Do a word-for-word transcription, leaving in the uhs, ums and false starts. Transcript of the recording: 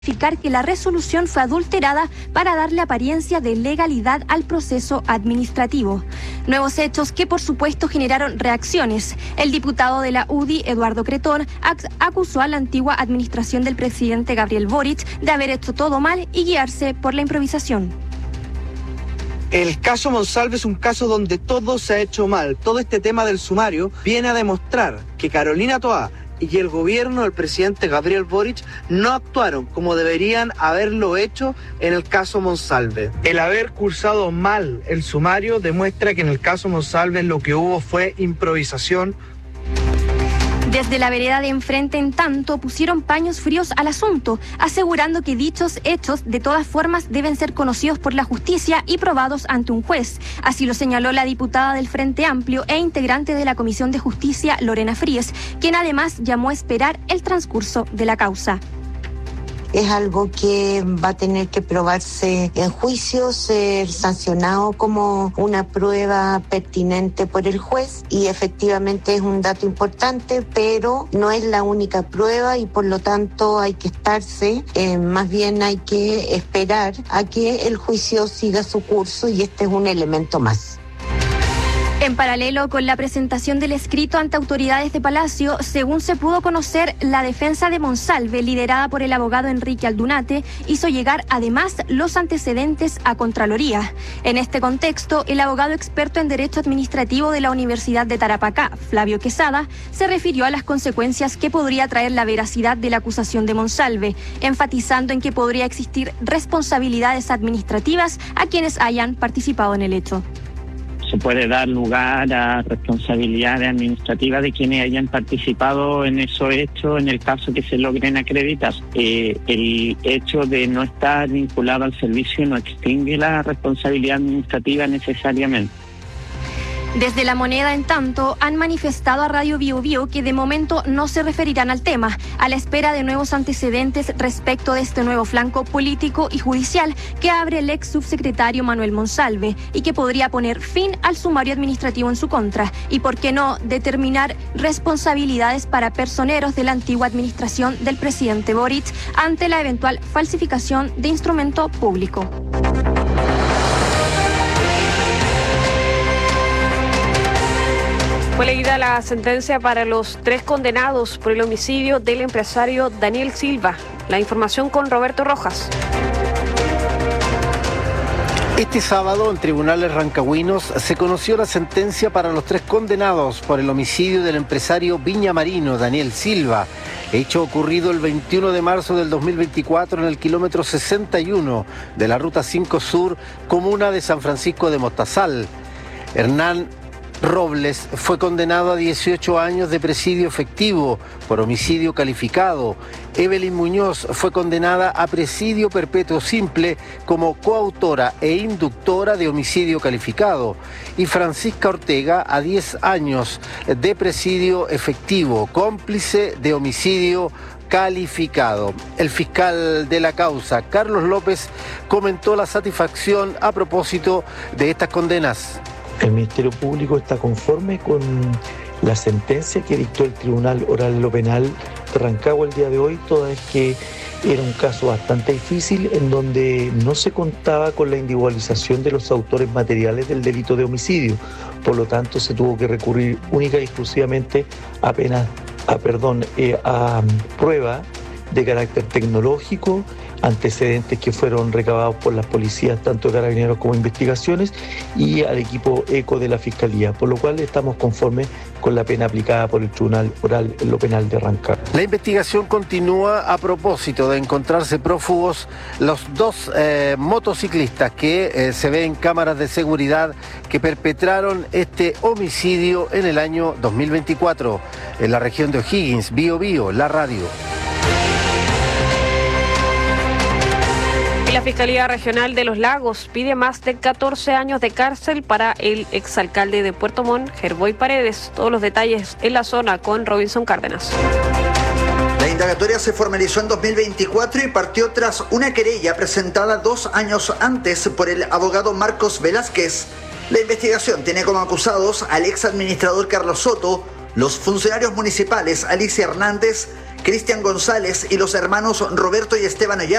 que la resolución fue adulterada para darle apariencia de legalidad al proceso administrativo. Nuevos hechos que por supuesto generaron reacciones. El diputado de la U D I, Eduardo Cretón, acusó a la antigua administración del presidente Gabriel Boric de haber hecho todo mal y guiarse por la improvisación. El caso Monsalve es un caso donde todo se ha hecho mal. Todo este tema del sumario viene a demostrar que Carolina Toá y el gobierno del presidente Gabriel Boric no actuaron como deberían haberlo hecho en el caso Monsalve. El haber cursado mal el sumario demuestra que en el caso Monsalve lo que hubo fue improvisación. Desde la vereda de enfrente, en tanto, pusieron paños fríos al asunto, asegurando que dichos hechos de todas formas deben ser conocidos por la justicia y probados ante un juez. Así lo señaló la diputada del Frente Amplio e integrante de la Comisión de Justicia, Lorena Fríes, quien además llamó a esperar el transcurso de la causa. Es algo que va a tener que probarse en juicio, ser sancionado como una prueba pertinente por el juez, y efectivamente es un dato importante, pero no es la única prueba y por lo tanto hay que estarse, eh, más bien hay que esperar a que el juicio siga su curso, y este es un elemento más. En paralelo con la presentación del escrito ante autoridades de Palacio, según se pudo conocer, la defensa de Monsalve, liderada por el abogado Enrique Aldunate, hizo llegar además los antecedentes a Contraloría. En este contexto, el abogado experto en Derecho Administrativo de la Universidad de Tarapacá, Flavio Quesada, se refirió a las consecuencias que podría traer la veracidad de la acusación de Monsalve, enfatizando en que podría existir responsabilidades administrativas a quienes hayan participado en el hecho. Se puede dar lugar a responsabilidades administrativas de quienes hayan participado en esos hechos en el caso que se logren acreditar. Eh, el hecho de no estar vinculado al servicio no extingue la responsabilidad administrativa necesariamente. Desde La Moneda, en tanto, han manifestado a Radio Bio Bio que de momento no se referirán al tema, a la espera de nuevos antecedentes respecto de este nuevo flanco político y judicial que abre el ex subsecretario Manuel Monsalve y que podría poner fin al sumario administrativo en su contra y, por qué no, determinar responsabilidades para personeros de la antigua administración del presidente Boric ante la eventual falsificación de instrumento público. Fue leída la sentencia para los tres condenados por el homicidio del empresario Daniel Silva. La información con Roberto Rojas. Este sábado, en tribunales rancagüinos, se conoció la sentencia para los tres condenados por el homicidio del empresario viñamarino Daniel Silva, hecho ocurrido el veintiuno de marzo del dos mil veinticuatro en el kilómetro sesenta y uno de la Ruta cinco Sur, comuna de San Francisco de Mostazal. Hernán Robles fue condenado a dieciocho años de presidio efectivo por homicidio calificado. Evelyn Muñoz fue condenada a presidio perpetuo simple como coautora e inductora de homicidio calificado. Y Francisca Ortega a diez años de presidio efectivo, cómplice de homicidio calificado. El fiscal de la causa, Carlos López, comentó la satisfacción a propósito de estas condenas. El Ministerio Público está conforme con la sentencia que dictó el Tribunal Oral en lo Penal de Rancagua el día de hoy, toda vez que era un caso bastante difícil en donde no se contaba con la individualización de los autores materiales del delito de homicidio. Por lo tanto, se tuvo que recurrir única y exclusivamente a penas, a, perdón, eh, a prueba de carácter tecnológico, antecedentes que fueron recabados por las policías, tanto de Carabineros como investigaciones, y al equipo ECO de la Fiscalía, por lo cual estamos conformes con la pena aplicada por el Tribunal Oral en lo Penal de Rancagua. La investigación continúa a propósito de encontrarse prófugos los dos eh, motociclistas que eh, se ven en cámaras de seguridad que perpetraron este homicidio en el año dos mil veinticuatro en la región de O'Higgins. Bio Bio, la radio. La Fiscalía Regional de Los Lagos pide más de catorce años de cárcel para el exalcalde de Puerto Montt, Gerboy Paredes. Todos los detalles en la zona con Robinson Cárdenas. La indagatoria se formalizó en dos mil veinticuatro y partió tras una querella presentada dos años antes por el abogado Marcos Velázquez. La investigación tiene como acusados al ex administrador Carlos Soto, Los funcionarios municipales Alicia Hernández, Cristian González y los hermanos Roberto y Esteban Ollá